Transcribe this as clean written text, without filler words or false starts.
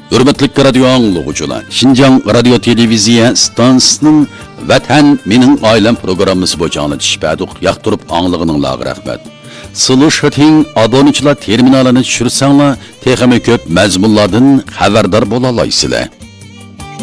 Hürmetlik radyo anlıqçılar, Şinjan Radyo Televiziya stansiyasının Vatan Mening Ailem programması boyunca anlatışıp yaqtırıp anlığınızga rahmet. Sılı şöting abonechilar terminalini tushirsanlar, texmi ko'p mazmunlardan xabardor bo'la olasizlar.